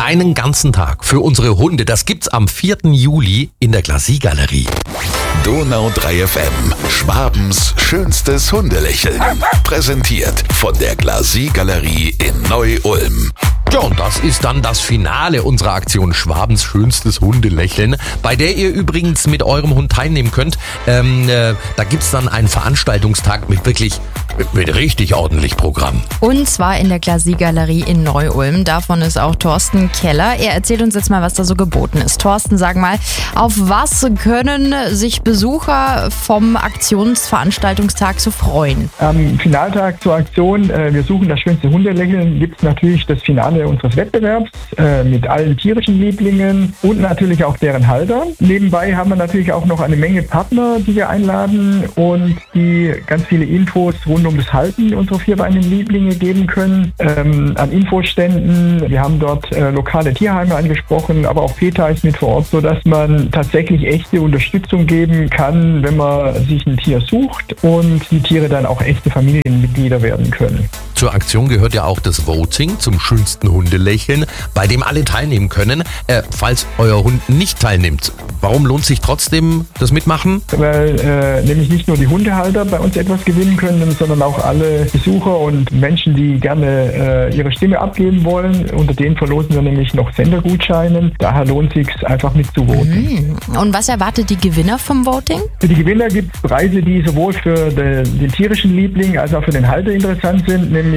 Einen ganzen Tag für unsere Hunde. Das gibt's am 4. Juli in der Glacis-Galerie. Donau 3 FM. Schwabens schönstes Hundelächeln. Präsentiert von der Glacis-Galerie in Neu-Ulm. Ja, und das ist dann das Finale unserer Aktion Schwabens schönstes Hundelächeln, bei der ihr übrigens mit eurem Hund teilnehmen könnt. Da gibt's dann einen Veranstaltungstag mit richtig ordentlich Programm. Und zwar in der Glacis-Galerie in Neu-Ulm. Davon ist auch Thorsten Keller. Er erzählt uns jetzt mal, was da so geboten ist. Thorsten, sag mal, auf was können sich Besucher vom Aktionsveranstaltungstag so freuen? Am Finaltag zur Aktion Wir suchen das schönste Hundelächeln gibt es natürlich das Finale unseres Wettbewerbs mit allen tierischen Lieblingen und natürlich auch deren Halter. Nebenbei haben wir natürlich auch noch eine Menge Partner, die wir einladen und die ganz viele Infos rund um das Halten unserer vierbeinigen Lieblinge geben können. An Infoständen, wir haben dort lokale Tierheime angesprochen, aber auch PETA ist mit vor Ort, sodass man tatsächlich echte Unterstützung geben kann, wenn man sich ein Tier sucht und die Tiere dann auch echte Familienmitglieder werden können. Zur Aktion gehört ja auch das Voting zum schönsten Hundelächeln, bei dem alle teilnehmen können. Falls euer Hund nicht teilnimmt, warum lohnt sich trotzdem das Mitmachen? Weil nämlich nicht nur die Hundehalter bei uns etwas gewinnen können, sondern auch alle Besucher und Menschen, die gerne ihre Stimme abgeben wollen. Unter denen verlosen wir nämlich noch Sendergutscheine. Daher lohnt es sich einfach mitzuvoten. Und was erwartet die Gewinner vom Voting? Für die Gewinner gibt es Preise, die sowohl für den tierischen Liebling als auch für den Halter interessant sind, nämlich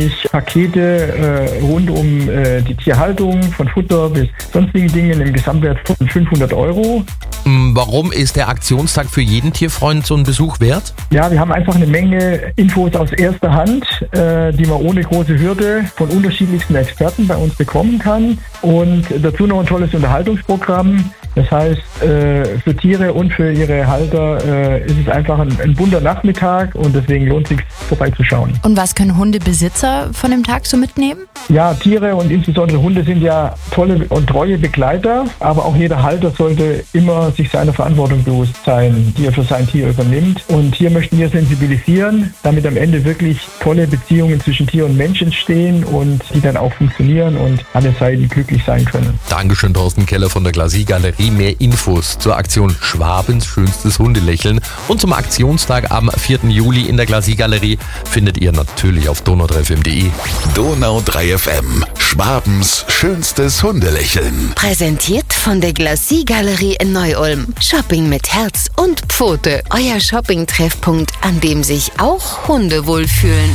Pakete rund um die Tierhaltung, von Futter bis sonstigen Dingen im Gesamtwert von 500 €. Warum ist der Aktionstag für jeden Tierfreund so ein Besuch wert? Ja, wir haben einfach eine Menge Infos aus erster Hand, die man ohne große Hürde von unterschiedlichsten Experten bei uns bekommen kann. Und dazu noch ein tolles Unterhaltungsprogramm. Das heißt, für Tiere und für ihre Halter ist es einfach ein bunter Nachmittag und deswegen lohnt es sich vorbeizuschauen. Und was können Hundebesitzer von dem Tag so mitnehmen? Ja, Tiere und insbesondere Hunde sind ja tolle und treue Begleiter, aber auch jeder Halter sollte immer sich seiner Verantwortung bewusst sein, die er für sein Tier übernimmt. Und hier möchten wir sensibilisieren, damit am Ende wirklich tolle Beziehungen zwischen Tier und Mensch entstehen und die dann auch funktionieren und alle Seiten glücklich sein können. Dankeschön, Thorsten Keller von der Glacis-Galerie. Mehr Infos zur Aktion Schwabens schönstes Hundelächeln und zum Aktionstag am 4. Juli in der Glacis-Galerie findet ihr natürlich auf donau3fm.de. Donau 3 FM. Schwabens schönstes Hundelächeln. Präsentiert von der Glacis-Galerie in Neu-Ulm. Shopping mit Herz und Pfote. Euer Shopping-Treffpunkt, an dem sich auch Hunde wohlfühlen.